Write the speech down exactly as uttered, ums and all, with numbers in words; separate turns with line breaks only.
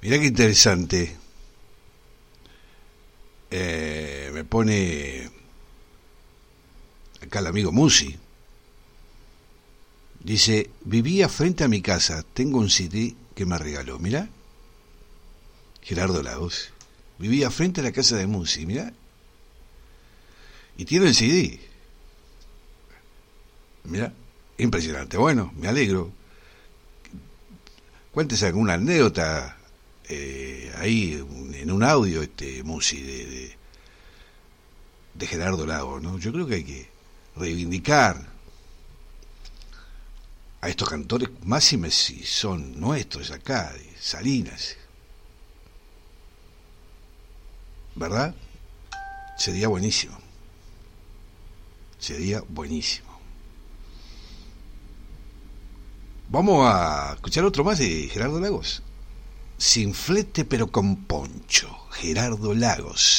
Mirá qué interesante. Eh, me pone acá el amigo Musi. Dice, vivía frente a mi casa, tengo un C D que me regaló. Mirá, Gerardo Lagos. Vivía frente a la casa de Musi, mirá. Y tiene el C D. Mirá, impresionante. Bueno, me alegro. Cuéntese alguna anécdota eh, ahí en un audio, este Musi, de, de, de Gerardo Lagos, ¿no? Yo creo que hay que reivindicar a estos cantores, máxime si son nuestros acá, de Salinas. ¿Verdad? Sería buenísimo. Sería buenísimo. Vamos a escuchar otro más de Gerardo Lagos. Sin flete pero con poncho. Gerardo Lagos.